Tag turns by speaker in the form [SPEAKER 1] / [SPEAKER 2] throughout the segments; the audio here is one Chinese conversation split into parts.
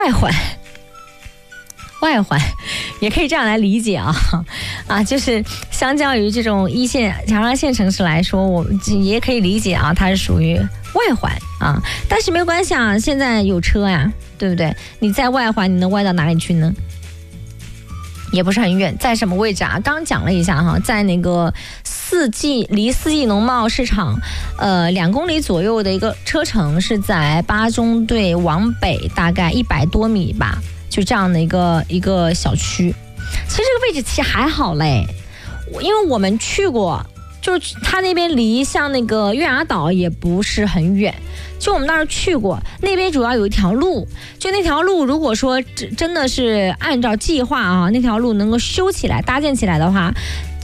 [SPEAKER 1] 外环也可以这样来理解就是相较于这种一线、2、3线城市来说，我也可以理解它是属于外环但是没有关系现在有车呀，对不对？你在外环，你能外到哪里去呢？也不是很远，在什么位置刚讲了一下在那个离四季农贸市场2公里左右的一个车程，是在八中队往北大概100多米吧，就这样的一个小区。其实这个位置其实还好嘞，因为我们去过，就是它那边离像那个月牙岛也不是很远，就我们那儿去过，那边主要有一条路，就那条路如果说真的是按照计划那条路能够修起来搭建起来的话，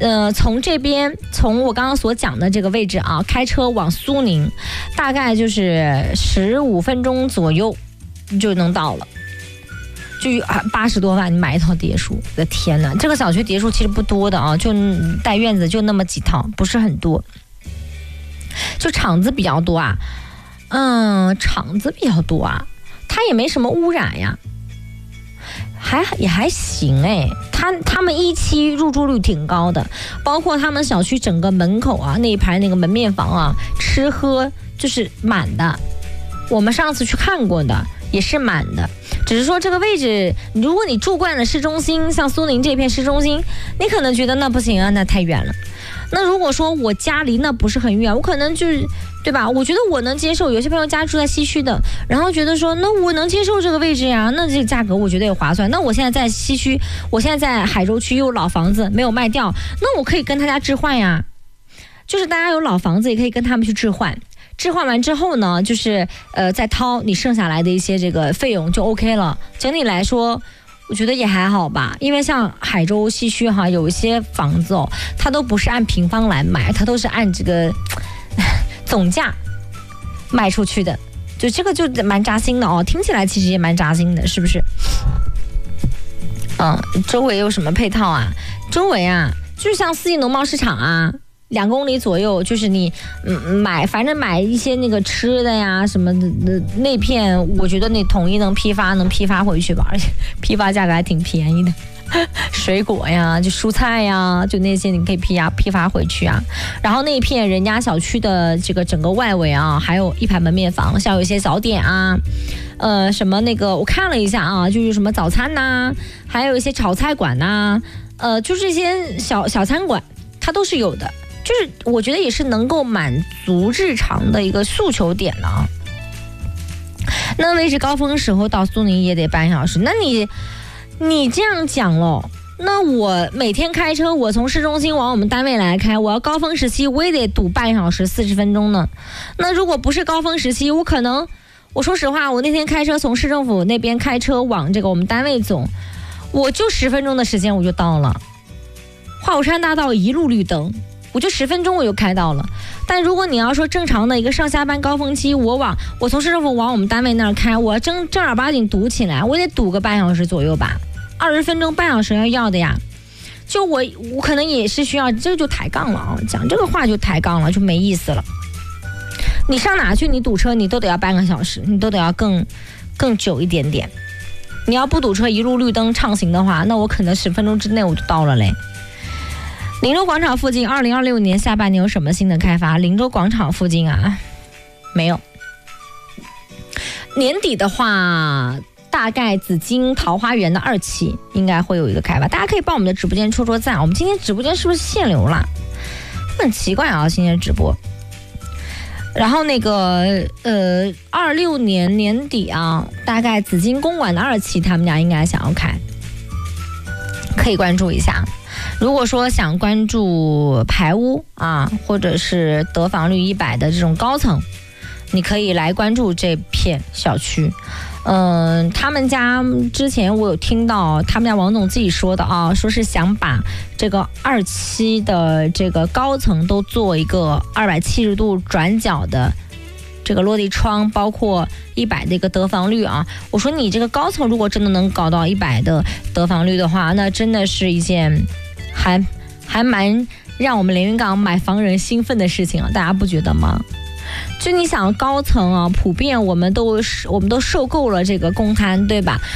[SPEAKER 1] 从我刚刚所讲的这个位置开车往苏宁大概就是15分钟左右就能到了，就80多万你买一套蝶墅，我的天哪！这个小区蝶墅其实不多的就带院子就那么几套，不是很多。就厂子比较多厂子比较多它也没什么污染呀，也还行他们1期入住率挺高的，包括他们小区整个门口那一排那个门面房吃喝就是满的，我们上次去看过的也是满的。只是说这个位置，如果你住惯了市中心，像苏宁这片市中心，你可能觉得那不行那太远了。那如果说我家离那不是很远，我可能就是对吧？我觉得我能接受。有些朋友家住在西区的，然后觉得说，那我能接受这个位置呀，那这个价格我觉得也划算。那我现在在西区，我现在在海州区有老房子没有卖掉，那我可以跟他家置换呀。就是大家有老房子也可以跟他们去置换。置换完之后呢，就是再掏你剩下来的一些这个费用就 OK 了。整体来说，我觉得也还好吧，因为像海州西区有一些房子它都不是按平方来买，它都是按这个总价卖出去的，就这个就蛮扎心的听起来其实也蛮扎心的，是不是？周围有什么配套周围就像四季农贸市场2公里左右，就是你反正买一些那个吃的呀什么的那片，我觉得那统一能批发回去吧，而且批发价格还挺便宜的。水果呀，就蔬菜呀，就那些你可以批发回去然后那一片人家小区的这个整个外围还有一排门面房，像有一些早点什么那个我看了一下就是什么早餐还有一些炒菜馆就这些小餐馆它都是有的。就是我觉得也是能够满足日常的一个诉求点了那位置高峰时候到苏宁也得半小时，那你这样讲咯，那我每天开车，我从市中心往我们单位来开，我要高峰时期我也得堵半小时40分钟呢。那如果不是高峰时期，我说实话，我那天开车从市政府那边开车往这个我们单位走，我就10分钟的时间我就到了。华武山大道一路绿灯，我就10分钟我就开到了。但如果你要说正常的一个上下班高峰期，我从市政府往我们单位那儿开，我正儿八经堵起来，我得堵个半小时左右吧，20分钟半小时要的呀。就我可能也是需要，这就抬杠了讲这个话就抬杠了，就没意思了。你上哪去你堵车你都得要半个小时，你都得要更久一点点。你要不堵车一路绿灯畅行的话，那我可能10分钟之内我就到了嘞。灵州广场附近2026年下半年有什么新的开发？灵州广场附近没有。年底的话大概紫金桃花源的2期应该会有一个开发，大家可以帮我们的直播间戳赞。我们今天直播间是不是限流了？很奇怪今天直播。然后那个26年年底大概紫金公馆的2期他们家应该想要开，可以关注一下。如果说想关注排污或者是得房率100的这种高层，你可以来关注这片小区。他们家之前我有听到他们家王总自己说的说是想把这个2期的这个高层都做一个270度转角的这个落地窗，包括100的一个得房率我说你这个高层如果真的能搞到100的得房率的话，那真的是一件还蛮让我们连云港买房人兴奋的事情大家不觉得吗？ 就你想高层啊，普遍我们都受够了这个公摊，对吧？